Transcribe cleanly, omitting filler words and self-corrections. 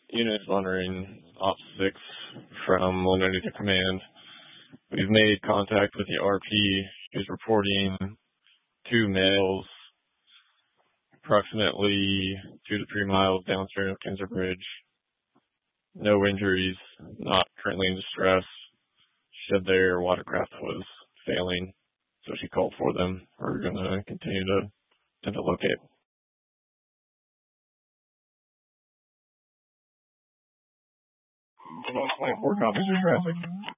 Unit monitoring Op 6 from Longitude Command. We've made contact with the RP. She's reporting 2 males approximately 2 to 3 miles downstream of Kinser Bridge. No injuries, not currently in distress. She said their watercraft was failing, so she called for them. We're going to continue to locate. About 24 copies of traffic.